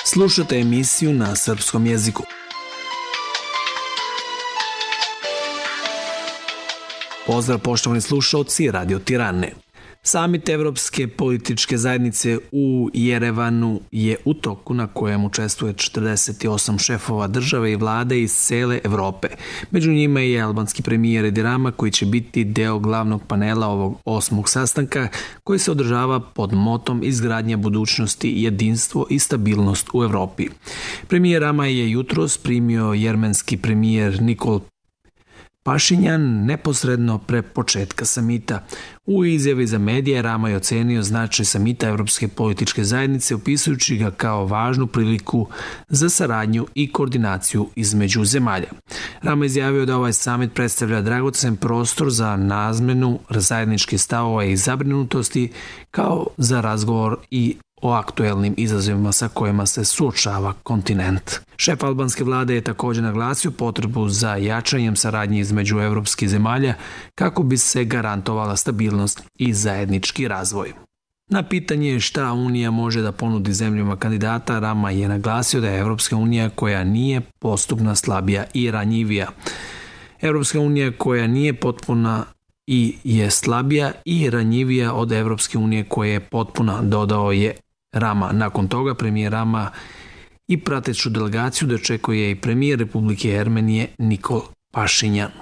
Slušate emisiju na srpskom jeziku. Pozdrav poštovani slušalci Radio Tirane. Samit Evropske političke zajednice u Jerevanu je u toku na kojem učestvuje 48 šefova države i vlade iz cele Evrope. Među njima je albanski premijer Edi Rama koji će biti deo glavnog panela ovog 8. sastanka koji se održava pod motom izgradnja budućnosti, jedinstvo i stabilnost u Evropi. Premijer Rama je jutros primio jermenski premijer Nikol Pašinjan neposredno pre početka samita. U izjavi za medije Rama je ocenio značaj samita Evropske političke zajednice, opisujući ga kao važnu priliku za saradnju i koordinaciju između zemalja. Rama je izjavio da ovaj samit predstavlja dragocen prostor za razmenu zajedničkih stavova i zabrinutosti, kao za razgovor i o aktuelnim izazovima sa kojima se suočava kontinent. Šef albanske vlade je također naglasio potrebu za jačanjem saradnje između evropskih zemalja kako bi se garantovala stabilnost i zajednički razvoj. Na pitanje šta Unija može da ponudi zemljama kandidata, Rama je naglasio da je Evropska unija koja nije postupna, slabija i ranjivija. Evropska unija koja nije potpuna i je slabija i ranjivija od Evropske unije koja je potpuna, dodao je Rama. Nakon toga premijer Rama i prateću delegaciju dočekuje i premijer Republike Jermenije Nikol Pašinjan.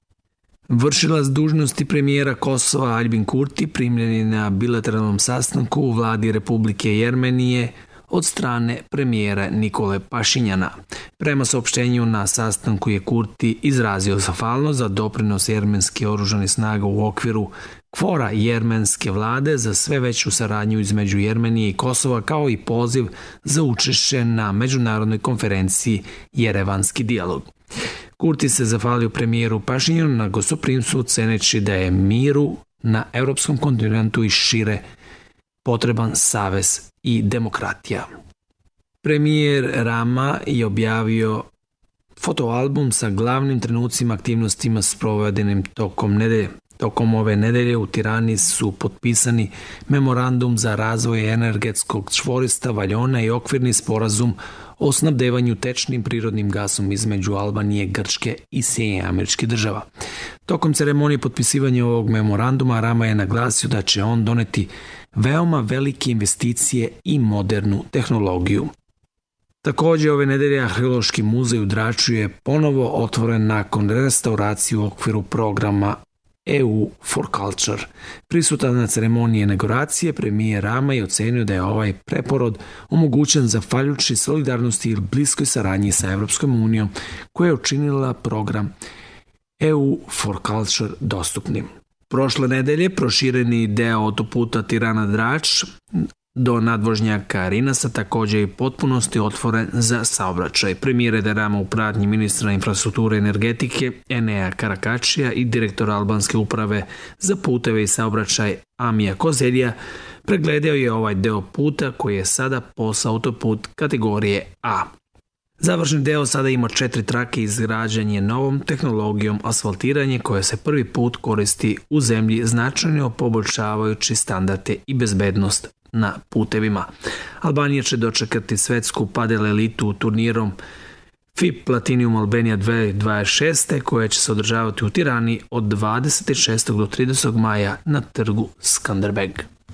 Vršilac dužnosti premijera Kosova Aljbin Kurti primljen je na bilateralnom sastanku u vladi Republike Jermenije od strane premijera Nikole Pašinjana. Prema saopštenju na sastanku je Kurti izrazio zahvalnost za doprinos jermenske oružane snaga u okviru KFOR-a jermenske vlade za sve veću saradnju između Jermenije i Kosova, kao i poziv za učešće na međunarodnoj konferenciji Jerevanski dijalog. Kurti se zahvalio premijeru Pašinjanu na gostoprimstvu, ceneći da je miru na evropskom kontinentu i šire potreban savez i demokratija. Premijer Rama je objavio fotoalbum sa glavnim trenucima aktivnostima sprovedenim tokom nedelje. Tokom ove nedelje u Tirani su potpisani memorandum za razvoj energetskog čvorišta Valjona i okvirni sporazum o snabdevanju tečnim prirodnim gasom između Albanije, Grčke i Sjedinjenih Američkih Država. Tokom ceremonije potpisivanja ovog memoranduma Rama je naglasio da će on doneti veoma velike investicije i modernu tehnologiju. Također ove nedelje Arheološki muzej u Draču je ponovo otvoren nakon restauracije u okviru programa EU for Culture. Prisutan na ceremoniji inauguracije premijer Rama je ocenio da je ovaj preporod omogućen zahvaljujući solidarnosti i bliskoj saradnji sa Evropskom unijom koja je učinila program EU for Culture dostupnim. Prošle nedelje prošireni deo autoputa Tirana-Drač do nadvožnjaka Rinasa također je potpunosti otvoren za saobraćaj. Premijer Edi Rama u pratnji ministra infrastrukture i energetike Enea Karakačija i direktora albanske uprave za puteve i saobraćaj Amija Kozelja pregledao je ovaj deo puta koji je sada POS autoput kategorije A. Završni deo sada ima 4 trake i izgrađen je novom tehnologijom asfaltiranje koja se prvi put koristi u zemlji, značajno poboljšavajući standarde i bezbednost na putevima. Albanija će dočekati svetsku padel elitu turnirom FIP Platinum Albania 2026. koja će se održavati u Tirani od 26. do 30. maja na trgu Skanderbeg.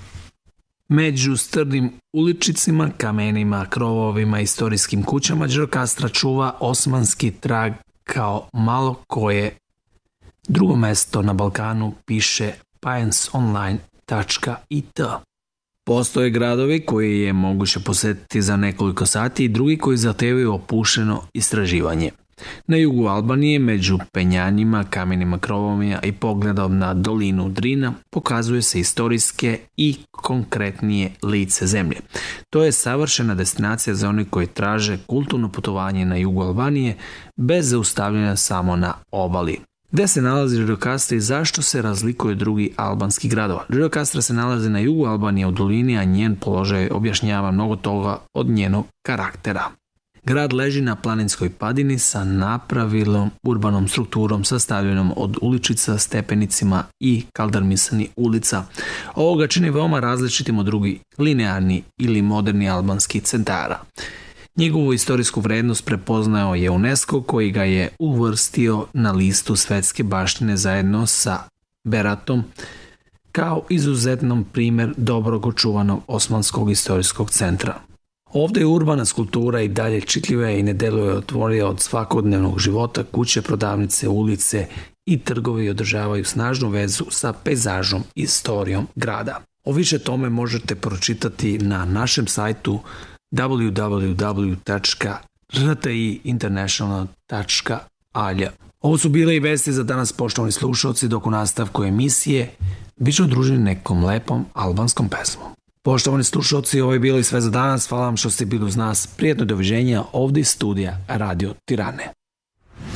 Među strnim uličicima, kamenima, krovovima i istorijskim kućama Gjirokastra čuva osmanski trag kao malo koje. Drugo mesto na Balkanu, piše pajensonline.it. Postoje gradovi koji je moguće posjetiti za nekoliko sati i drugi koji zahtevaju opušteno istraživanje. Na jugu Albanije, među penjanjima, kamenima krovovima i pogledom na dolinu Drina, pokazuje se istorijske i konkretnije lice zemlje. To je savršena destinacija za one koji traže kulturno putovanje na jugu Albanije bez zaustavljanja samo na obali. Gde se nalazi Gjirokastra i zašto se razlikuje od drugih albanskih gradova? Gjirokastra se nalazi na jugu Albanije u dolini, a njen položaj objašnjava mnogo toga od njenog karaktera. Grad leži na planinskoj padini sa napravilom urbanom strukturom sastavljenom od uličica, stepenicima i kaldarmisani ulica. Ovo ga čini veoma različitim od drugih linearni ili moderni albanskih centara. Njegovu istorijsku vrednost prepoznao je UNESCO koji ga je uvrstio na listu svetske baštine zajedno sa Beratom kao izuzetnom primer dobrog očuvanog osmanskog istorijskog centra. Ovde je urbana skulptura i dalje čitljiva i ne deluje otvorija od svakodnevnog života, kuće, prodavnice, ulice i trgovi održavaju snažnu vezu sa pejzažom i istorijom grada. O više tome možete pročitati na našem sajtu www.rtiinternational.alj. Ovo su bile i vesti za danas, poštovani slušalci, dok u nastavku emisije bit ćemo druženi nekom lepom albanskom pesmom. Poštovani slušalci, ovo je bilo i sve za danas. Hvala vam što ste bili uz nas. Prijetno doviđenja ovdje iz studija Radio Tirane.